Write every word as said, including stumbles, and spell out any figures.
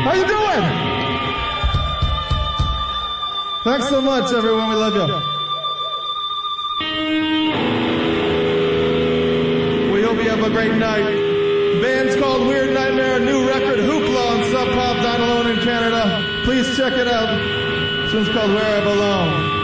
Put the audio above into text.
How you doing? Thanks so much, everyone. We love you. We hope you have a great night. The band's called Weird Nightmare, a new record, Hoopla on Sub Pop, Down Alone in Canada. Please check it out. This one's called Where I Belong.